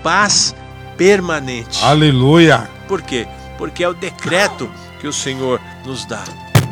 paz permanente. Aleluia. Por quê? Porque é o decreto que o Senhor nos dá.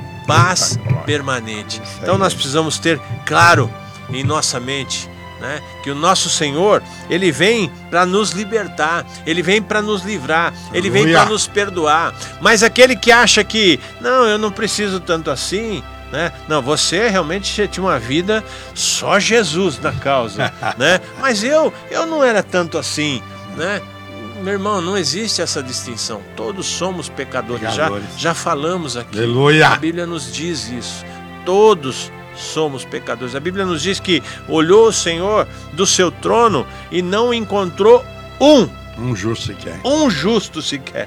Paz permanente. Então nós precisamos ter claro em nossa mente, né, que o nosso Senhor, Ele vem para nos libertar, Ele vem para nos livrar, Ele vem para nos perdoar. Mas aquele que acha que, não, eu não preciso tanto assim, né? Não, você realmente tinha uma vida só Jesus na causa, né? Mas eu não era tanto assim, né? Meu irmão, não existe essa distinção. Todos somos pecadores. Já falamos aqui. Aleluia. A Bíblia nos diz isso. Todos somos pecadores. A Bíblia nos diz que olhou o Senhor do seu trono e não encontrou um justo sequer. Um justo sequer.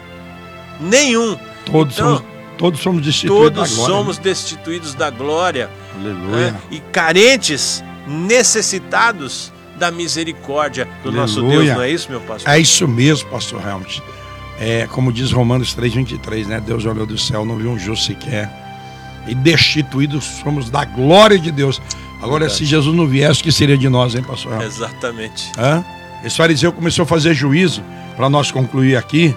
Nenhum. Todos somos destituídos da glória. Todos somos destituídos da glória. Aleluia. Né? E carentes, necessitados da misericórdia do nosso Deus, não é isso, meu pastor? É isso mesmo, pastor Helmut. Como diz Romanos 3:23, né? Deus olhou do céu, não viu um justo sequer. E destituídos somos da glória de Deus. Agora, verdade. Se Jesus não viesse, o que seria de nós, hein, pastor Helmut? Exatamente. Esse fariseu começou a fazer juízo, para nós concluir aqui,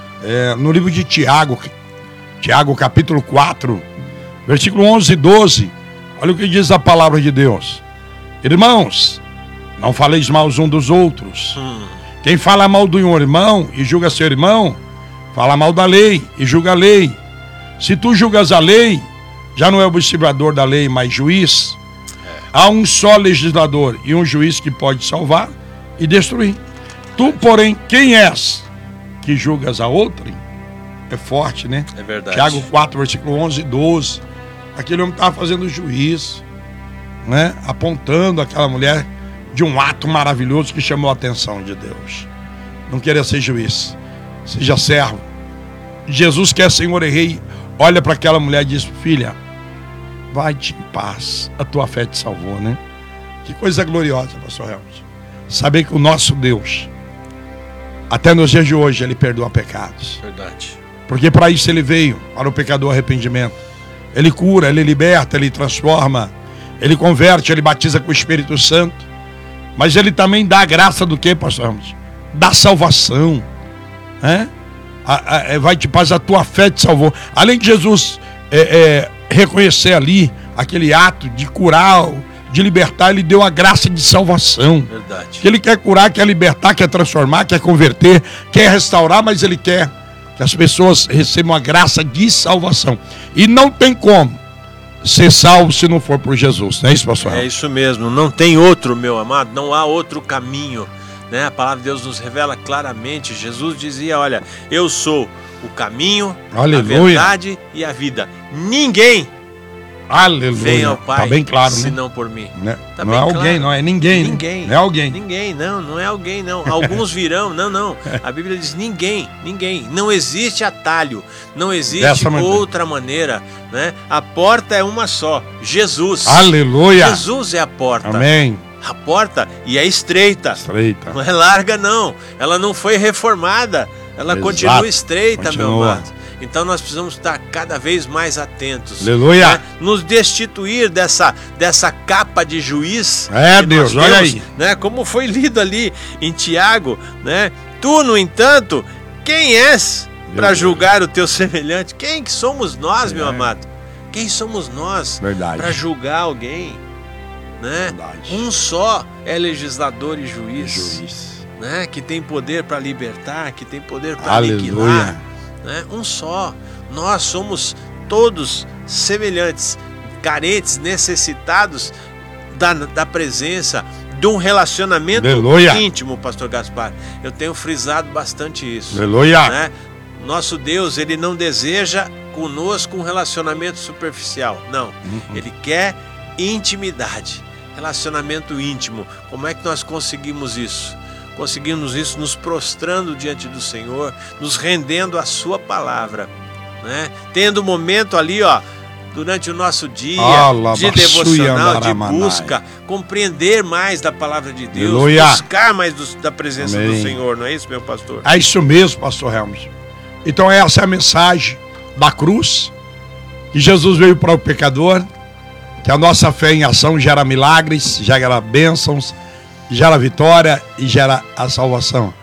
no livro de Tiago capítulo 4, versículo 11 e 12. Olha o que diz a palavra de Deus. Irmãos, não faleis mal uns dos outros. Quem fala mal do um irmão e julga seu irmão, fala mal da lei e julga a lei. Se tu julgas a lei, já não é observador da lei, mas juiz. Há um só legislador e um juiz que pode salvar e destruir. Tu, porém, quem és que julgas a outrem? É forte, né? É verdade. Tiago 4, versículo 11 e 12. Aquele homem estava fazendo juízo, né? Apontando aquela mulher de um ato maravilhoso que chamou a atenção de Deus. Não queria ser juiz, seja servo. Jesus, que é Senhor e Rei, olha para aquela mulher e diz: filha, vai-te em paz, a tua fé te salvou, né? Que coisa gloriosa, pastor Helmut. Saber que o nosso Deus, até nos dias de hoje, Ele perdoa pecados. Verdade. Porque para isso Ele veio, para o pecador arrependimento. Ele cura, Ele liberta, Ele transforma, Ele converte, Ele batiza com o Espírito Santo. Mas Ele também dá a graça do que, pastor Ramos? Da salvação. Vai-te paz, a tua fé te salvou. Além de Jesus reconhecer ali aquele ato de curar, de libertar, Ele deu a graça de salvação. Verdade. Que Ele quer curar, quer libertar, quer transformar, quer converter, quer restaurar, mas Ele quer que as pessoas recebam a graça de salvação. E não tem como ser salvo se não for por Jesus, não é isso, pastor? É isso mesmo, não tem outro, meu amado, não há outro caminho, né? A palavra de Deus nos revela claramente. Jesus dizia: olha, eu sou o caminho, aleluia, a verdade e a vida. Ninguém, aleluia, vem ao Pai, tá bem claro, senão por mim. Né? Tá não é alguém, claro. Não é ninguém. Ninguém. Não é alguém. Ninguém, não é alguém, não. Alguns virão, não. A Bíblia diz ninguém. Não existe atalho, não existe outra maneira, né? A porta é uma só, Jesus. Aleluia. Jesus é a porta. Amém. A porta, e é estreita. Não é larga, não. Ela não foi reformada. Ela continua estreita, meu amado. Então nós precisamos estar cada vez mais atentos. Aleluia. Né? Nos destituir dessa capa de juiz. Deus, olha aí. Né? Como foi lido ali em Tiago, né? Tu, no entanto, quem és para julgar o teu semelhante? Quem que somos nós, meu amado? Quem somos nós para julgar alguém? Né? Verdade. Um só é legislador e juiz. Né? Que tem poder para libertar, que tem poder para aniquilar. Né? Um só. Nós somos todos semelhantes, carentes, necessitados da presença, de um relacionamento íntimo, pastor Gaspar. Eu tenho frisado bastante isso. Né? Nosso Deus, Ele não deseja conosco um relacionamento superficial. Não. Ele quer intimidade, relacionamento íntimo. Como é que nós conseguimos isso? Conseguimos isso nos prostrando diante do Senhor, nos rendendo à sua palavra, né? Tendo um momento ali, durante o nosso dia, de devocional, de busca, compreender mais da palavra de Deus, buscar mais da presença do Senhor, não é isso, meu pastor? É isso mesmo, pastor Helmut. Então essa é a mensagem da cruz, que Jesus veio para o pecador, que a nossa fé em ação gera milagres, gera bênçãos, gera vitória e gera a salvação.